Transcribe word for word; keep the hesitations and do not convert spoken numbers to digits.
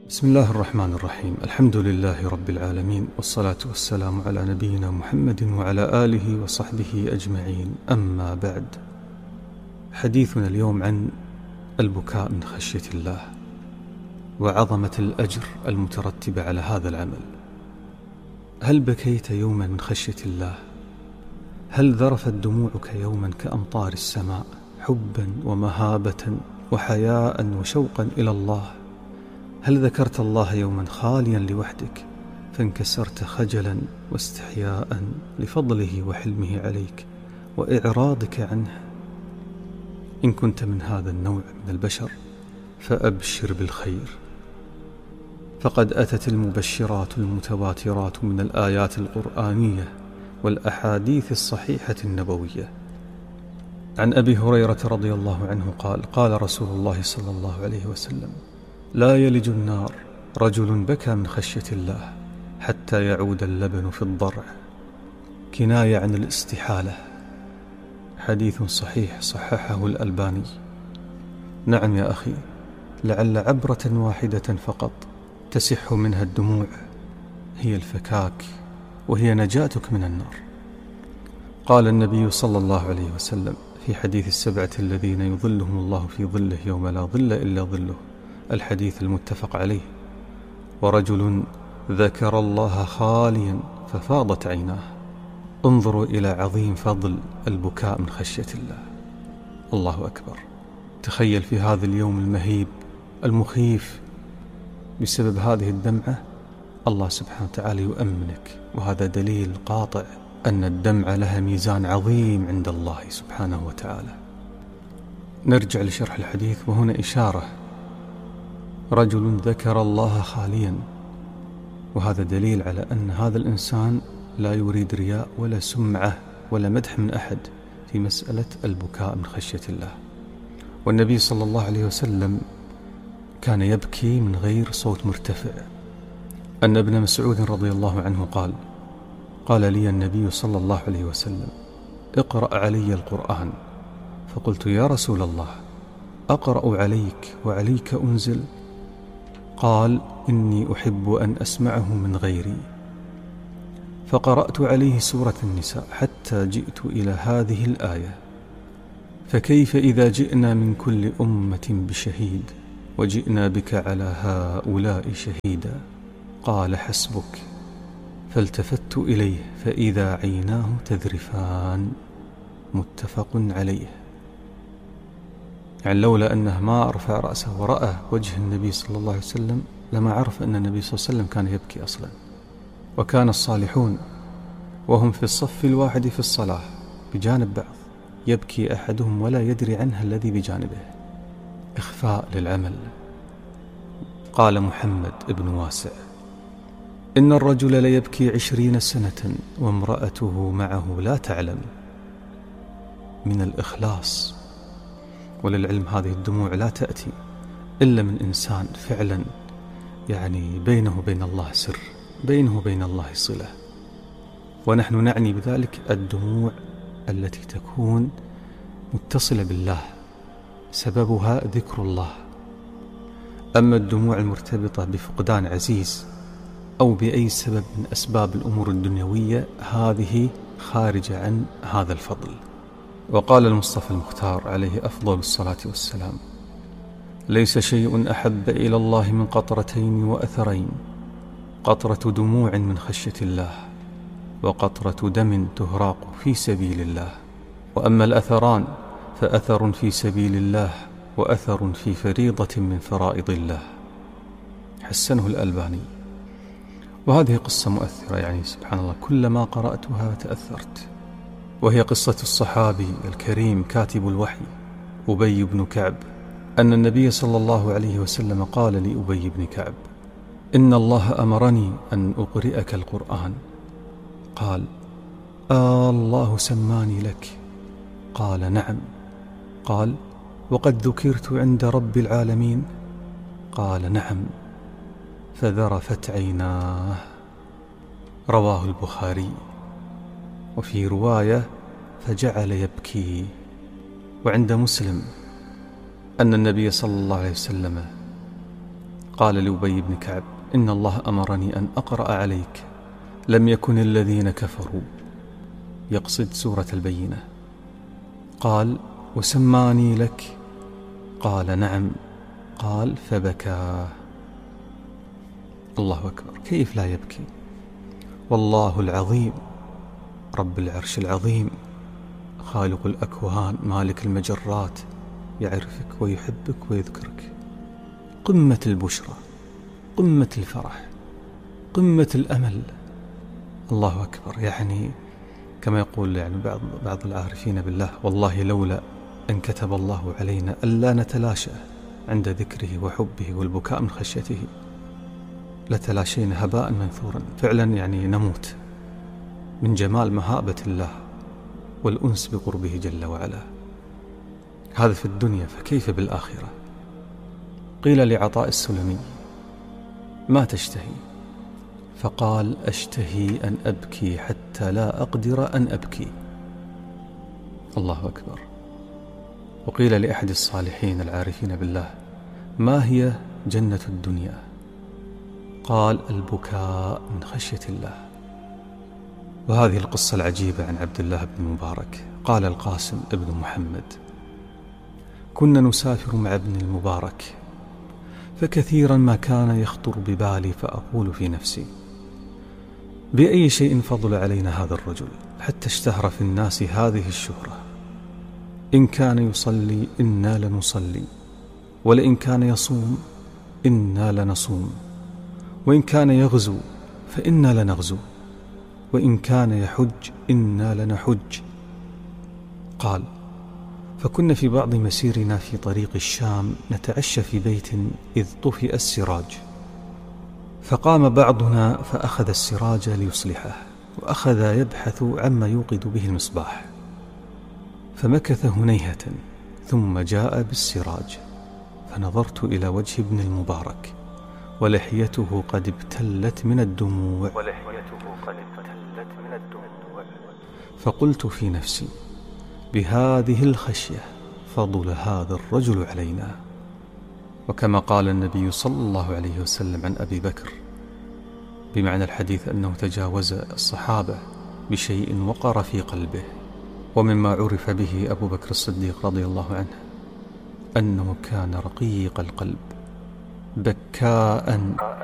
بسم الله الرحمن الرحيم. الحمد لله رب العالمين، والصلاة والسلام على نبينا محمد وعلى آله وصحبه أجمعين. أما بعد، حديثنا اليوم عن البكاء من خشية الله وعظمة الأجر المترتبة على هذا العمل. هل بكيت يوما من خشية الله؟ هل ذرفت دموعك يوما كأمطار السماء حبا ومهابة وحياء وشوقا إلى الله؟ هل ذكرت الله يوما خاليا لوحدك فانكسرت خجلا واستحياء لفضله وحلمه عليك وإعراضك عنه؟ إن كنت من هذا النوع من البشر فأبشر بالخير، فقد أتت المبشرات المتواترات من الآيات القرآنية والأحاديث الصحيحة النبوية. عن أبي هريرة رضي الله عنه قال: قال رسول الله صلى الله عليه وسلم: لا يلج النار رجل بكى من خشية الله حتى يعود اللبن في الضرع، كناية عن الاستحالة. حديث صحيح صححه الألباني. نعم يا أخي، لعل عبرة واحدة فقط تسح منها الدموع هي الفكاك، وهي نجاتك من النار. قال النبي صلى الله عليه وسلم في حديث السبعة الذين يظلهم الله في ظله يوم لا ظل إلا ظله، الحديث المتفق عليه: ورجل ذكر الله خاليا ففاضت عيناه. انظروا إلى عظيم فضل البكاء من خشية الله. الله أكبر. تخيل في هذا اليوم المهيب المخيف بسبب هذه الدمعة الله سبحانه وتعالى يؤمنك، وهذا دليل قاطع أن الدمعة لها ميزان عظيم عند الله سبحانه وتعالى. نرجع لشرح الحديث، وهنا إشارة: رجل ذكر الله خاليا، وهذا دليل على أن هذا الإنسان لا يريد رياء ولا سمعة ولا مدح من أحد في مسألة البكاء من خشية الله. والنبي صلى الله عليه وسلم كان يبكي من غير صوت مرتفع. أن ابن مسعود رضي الله عنه قال: قال لي النبي صلى الله عليه وسلم: اقرأ علي القرآن. فقلت: يا رسول الله، أقرأ عليك وعليك أنزل؟ قال: إني أحب أن أسمعه من غيري. فقرأت عليه سورة النساء حتى جئت إلى هذه الآية: فكيف إذا جئنا من كل أمة بشهيد وجئنا بك على هؤلاء شهيدا؟ قال: حسبك. فالتفت إليه فإذا عيناه تذرفان. متفق عليه. يعني لولا أنه ما رفع رأسه ورأى وجه النبي صلى الله عليه وسلم لما عرف أن النبي صلى الله عليه وسلم كان يبكي أصلا. وكان الصالحون وهم في الصف الواحد في الصلاة بجانب بعض يبكي أحدهم ولا يدري عنه الذي بجانبه، إخفاء للعمل. قال محمد بن واسع: إن الرجل ليبكي عشرين سنة وامرأته معه لا تعلم. من الإخلاص. وللعلم هذه الدموع لا تأتي إلا من إنسان فعلا يعني بينه وبين الله سر، بينه وبين الله صلة. ونحن نعني بذلك الدموع التي تكون متصلة بالله سببها ذكر الله. أما الدموع المرتبطة بفقدان عزيز أو بأي سبب من أسباب الأمور الدنيوية هذه خارجة عن هذا الفضل. وقال المصطفى المختار عليه أفضل الصلاة والسلام: ليس شيء أحب إلى الله من قطرتين وأثرين، قطرة دموع من خشية الله، وقطرة دم تهراق في سبيل الله. وأما الأثران فأثر في سبيل الله وأثر في فريضة من فرائض الله. حسنه الألباني. وهذه قصة مؤثرة، يعني سبحان الله كلما قرأتها تأثرت. وهي قصة الصحابي الكريم كاتب الوحي أبي بن كعب، أن النبي صلى الله عليه وسلم قال لأبي بن كعب: إن الله أمرني أن أقرئك القرآن. قال: آه الله سماني لك؟ قال: نعم. قال: وقد ذكرت عند رب العالمين؟ قال: نعم. فذرفت عيناه. رواه البخاري. وفي رواية: فجعل يبكي. وعند مسلم أن النبي صلى الله عليه وسلم قال لأبي بن كعب: إن الله أمرني أن أقرأ عليك لم يكن الذين كفروا، يقصد سورة البينة. قال: وسماني لك؟ قال: نعم. قال: فبكى. الله أكبر، كيف لا يبكي؟ والله العظيم رب العرش العظيم خالق الأكوان مالك المجرات يعرفك ويحبك ويذكرك. قمة البشرى، قمة الفرح، قمة الأمل. الله أكبر. يعني كما يقول يعني بعض بعض العارفين بالله: والله لولا أن كتب الله علينا ألا نتلاشى عند ذكره وحبه والبكاء من خشيته لتلاشينا هباء منثورا. فعلا يعني نموت من جمال مهابة الله والأنس بقربه جل وعلا. هذا في الدنيا، فكيف بالآخرة؟ قيل لعطاء السلمي: ما تشتهي؟ فقال: أشتهي أن أبكي حتى لا أقدر أن أبكي. الله أكبر. وقيل لأحد الصالحين العارفين بالله: ما هي جنة الدنيا؟ قال: البكاء من خشية الله. وهذه القصة العجيبة عن عبد الله بن المبارك. قال القاسم ابن محمد: كنا نسافر مع ابن المبارك، فكثيرا ما كان يخطر ببالي فأقول في نفسي: بأي شيء فضل علينا هذا الرجل حتى اشتهر في الناس هذه الشهرة؟ إن كان يصلي إنا لنصلي، ولئن كان يصوم إنا لنصوم، وإن كان يغزو فإنا لنغزو، وإن كان يحج إنا لنحج. قال: فكنا في بعض مسيرنا في طريق الشام نتعشى في بيت إذ طفئ السراج، فقام بعضنا فأخذ السراج ليصلحه، وأخذ يبحث عما يوقد به المصباح، فمكث هنيهة ثم جاء بالسراج، فنظرت إلى وجه ابن المبارك ولحيته قد ابتلت من الدموع فقلت في نفسي: بهذه الخشية فضل هذا الرجل علينا. وكما قال النبي صلى الله عليه وسلم عن أبي بكر بمعنى الحديث أنه تجاوز الصحابة بشيء وقر في قلبه. ومما عرف به أبو بكر الصديق رضي الله عنه أنه كان رقيق القلب بكاء